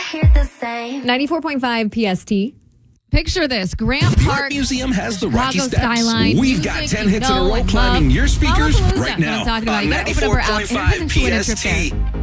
hear the same. 94.5 PST. Picture this. Grant The Park. Art Museum has the Rocky Chicago Steps. skyline, We've music, got 10 you hits in a know, row and climbing love. your speakers Lollapalooza, right that's what I'm now talking about. on You gotta open up our app and 94.5 win a trip there. PST.